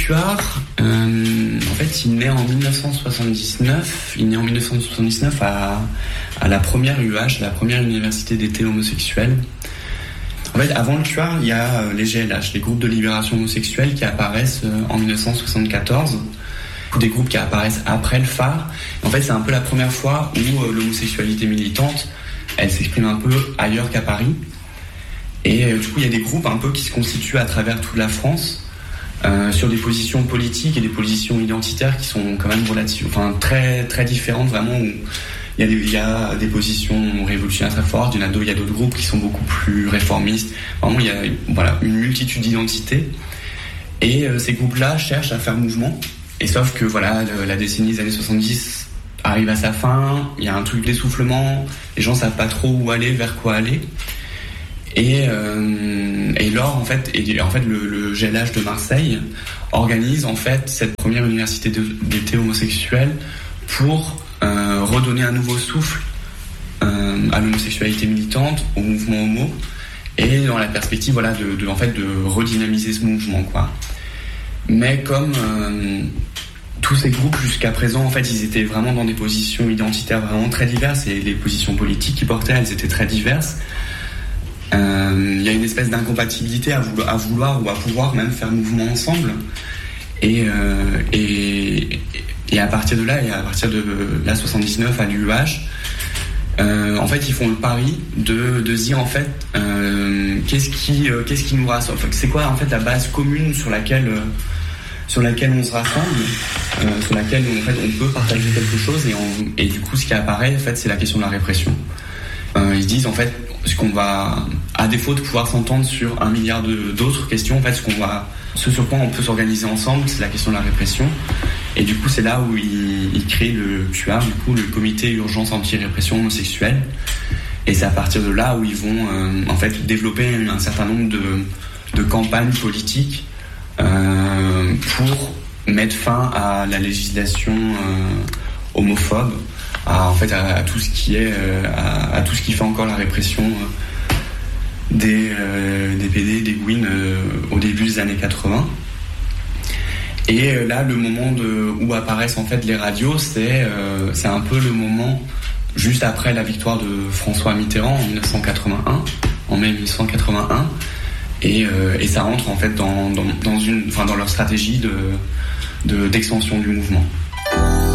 Cuar, en fait, il naît en 1979. Il naît en 1979 à la première UH, la première université d'été homosexuelle. En fait, avant le Cuar, il y a les GLH, les groupes de libération homosexuelle, qui apparaissent en 1974. Des groupes qui apparaissent après le phare. En fait, c'est un peu la première fois où l'homosexualité militante, elle s'exprime un peu ailleurs qu'à Paris. Et du coup, il y a des groupes un peu qui se constituent à travers toute la France sur des positions politiques et des positions identitaires qui sont quand même très très différentes, vraiment. Où il y a des positions révolutionnaires très fortes. Il y a d'autres groupes qui sont beaucoup plus réformistes. Vraiment, il y a une multitude d'identités. Et ces groupes-là cherchent à faire mouvement. Et sauf que la décennie des années 70 arrive à sa fin. Il y a un truc d'essoufflement. Les gens savent pas trop où aller, vers quoi aller. Et Laure, le GLH de Marseille organise en fait cette première université d'été homosexuelle pour redonner un nouveau souffle à l'homosexualité militante, au mouvement homo, et dans la perspective de redynamiser ce mouvement, quoi. Mais comme tous ces groupes jusqu'à présent, en fait, ils étaient vraiment dans des positions identitaires vraiment très diverses, et les positions politiques qu'ils portaient, elles étaient très diverses. Il y a une espèce d'incompatibilité à vouloir ou à pouvoir même faire mouvement ensemble. Et à partir de là, et à partir de la 79 à l'UH, en fait, ils font le pari de se dire, en fait, qu'est-ce qui nous rassemble, enfin, c'est quoi en fait la base commune sur laquelle on se rassemble, sur laquelle en fait on peut partager quelque chose, et du coup, ce qui apparaît, en fait, c'est la question de la répression. Ils se disent, en fait, ce qu'on va, à défaut de pouvoir s'entendre sur un milliard d'autres questions, en fait, ce sur quoi on peut s'organiser ensemble, c'est la question de la répression. Et du coup, c'est là où ils créent le CUAR, du coup, le Comité Urgence Anti-Répression Homosexuelle. Et c'est à partir de là où ils vont, en fait, développer un certain nombre de campagnes politiques pour mettre fin à la législation homophobe, à tout ce qui est à tout ce qui fait encore la répression des PD, des Gwyn au début des années 80. Et là, le moment où apparaissent en fait les radios, c'est un peu le moment juste après la victoire de François Mitterrand en mai 1981, et ça rentre en fait dans leur stratégie d'extension du mouvement.